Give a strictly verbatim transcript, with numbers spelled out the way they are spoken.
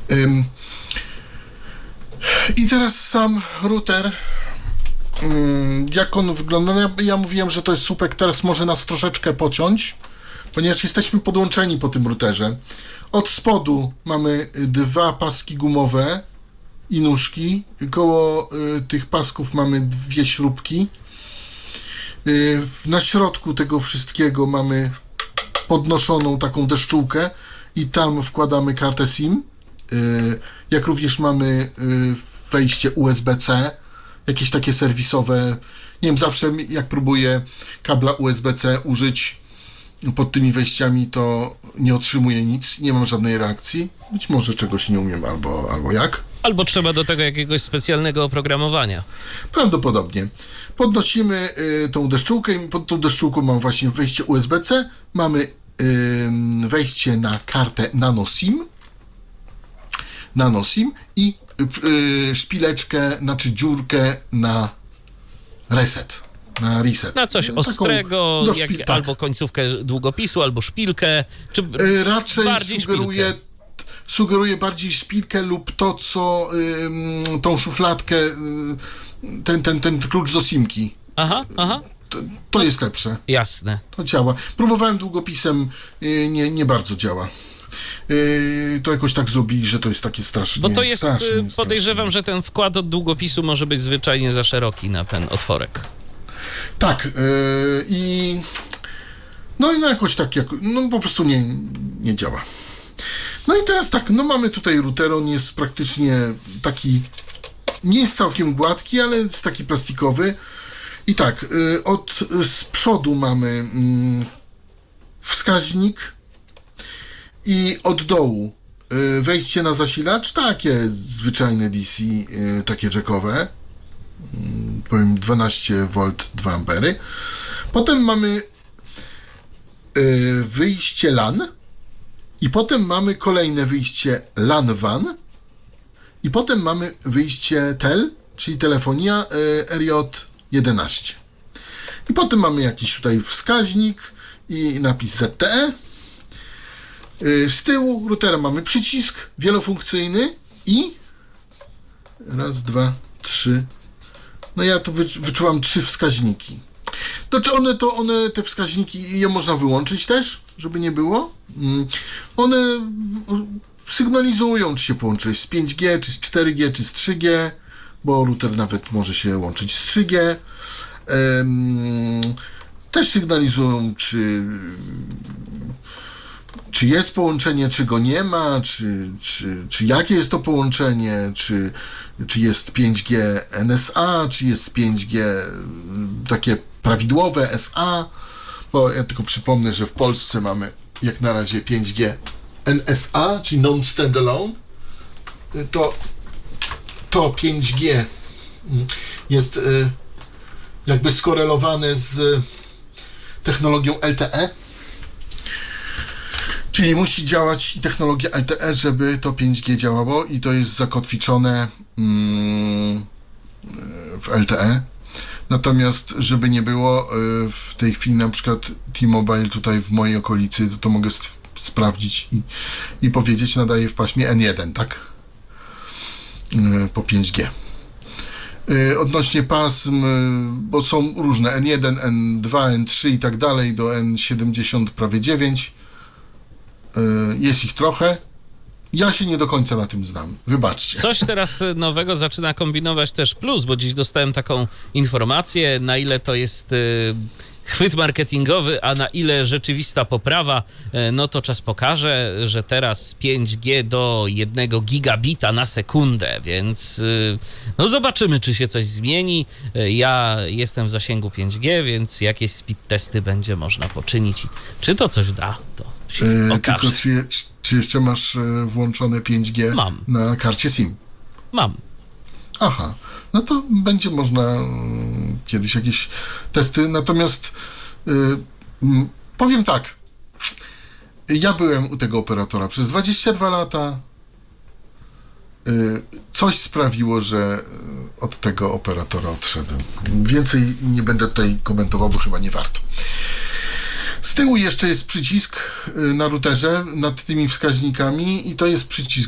Ym, I teraz sam router, ym, jak on wygląda? No ja, ja mówiłem, że to jest słupek, teraz może nas troszeczkę pociąć, ponieważ jesteśmy podłączeni po tym routerze. Od spodu mamy dwa paski gumowe i nóżki. Koło y, tych pasków mamy dwie śrubki. Y, na środku tego wszystkiego mamy podnoszoną taką deszczułkę i tam wkładamy kartę SIM. Y, jak również mamy y, wejście U S B C, jakieś takie serwisowe. Nie wiem, zawsze jak próbuję kabla U S B C użyć pod tymi wejściami, to nie otrzymuję nic, nie mam żadnej reakcji. Być może czegoś nie umiem, albo, albo jak. Albo trzeba do tego jakiegoś specjalnego oprogramowania. Prawdopodobnie. Podnosimy y, tą deszczułkę i pod tą deszczułką mam właśnie wejście U S B C, mamy y, wejście na kartę nano SIM, nano SIM i y, szpileczkę, znaczy dziurkę na reset. Na reset. Na coś Taką ostrego, do jak, szpil- tak. albo końcówkę długopisu, albo szpilkę. Czy Y, raczej bardziej sugeruję, szpilkę? sugeruję bardziej szpilkę lub to, co ym, tą szufladkę, y, ten, ten, ten klucz do simki. Aha, aha, To, to jest lepsze. jasne. To działa. Próbowałem długopisem, y, nie, nie bardzo działa. Y, to jakoś tak zrobili, że to jest takie strasznie. Bo to jest, strasznie, y, podejrzewam, że ten wkład od długopisu może być zwyczajnie za szeroki na ten otworek. Tak. Y, I no i no jakoś tak, jak, no po prostu nie, nie działa. No i teraz tak, no mamy tutaj router, on jest praktycznie taki, nie jest całkiem gładki, ale jest taki plastikowy. I tak, y, od z przodu mamy mm, wskaźnik i od dołu y, wejście na zasilacz, takie zwyczajne D C, y, takie jackowe, y, powiem dwanaście wolt, dwa ampery. Potem mamy y, wyjście LAN i potem mamy kolejne wyjście LAN-WAN i potem mamy wyjście tel, czyli telefonia y, R J jedenaście. I potem mamy jakiś tutaj wskaźnik i napis Z T E. Z tyłu routera mamy przycisk wielofunkcyjny i raz, dwa, trzy. No ja tu wy, wyczułam trzy wskaźniki. Znaczy one to, one, te wskaźniki, je można wyłączyć też, żeby nie było. One sygnalizują, czy się połączyłeś z pięć G, czy z cztery G, czy z trzy G, bo router nawet może się łączyć z trzy G. Um, też sygnalizują, czy, czy jest połączenie, czy go nie ma, czy, czy, czy jakie jest to połączenie, czy, czy jest pięć G N S A, czy jest pięć G takie prawidłowe S A, bo ja tylko przypomnę, że w Polsce mamy jak na razie pięć G N S A, czyli non-standalone. To to pięć G jest y, jakby skorelowane z technologią L T E, czyli musi działać technologia L T E, żeby to pięć G działało i to jest zakotwiczone mm, w L T E. Natomiast, żeby nie było, y, w tej chwili na przykład T-Mobile tutaj w mojej okolicy, to, to mogę st- sprawdzić i, i powiedzieć, nadaje w paśmie N jeden, tak? Y, po pięć G. Odnośnie pasm, bo są różne N jeden, N dwa, N trzy i tak dalej, do N siedemdziesiąt prawie dziewięć. Jest ich trochę. Ja się nie do końca na tym znam. Wybaczcie. Coś teraz nowego zaczyna kombinować też Plus, bo dziś dostałem taką informację, na ile to jest y, chwyt marketingowy, a na ile rzeczywista poprawa, y, no to czas pokaże, że teraz pięć G do jednego gigabita na sekundę, więc y, no zobaczymy, czy się coś zmieni. Y, ja jestem w zasięgu pięć G, więc jakieś speed testy będzie można poczynić. Czy to coś da, to się e, okaże. Tylko czy, czy jeszcze masz włączone pięć G Mam. na karcie SIM? Mam. Aha, no to będzie można mm, kiedyś jakieś testy, natomiast y, y, powiem tak, ja byłem u tego operatora przez dwadzieścia dwa lata, y, coś sprawiło, że od tego operatora odszedłem. Więcej nie będę tutaj komentował, bo chyba nie warto. Z tyłu jeszcze jest przycisk na routerze nad tymi wskaźnikami i to jest przycisk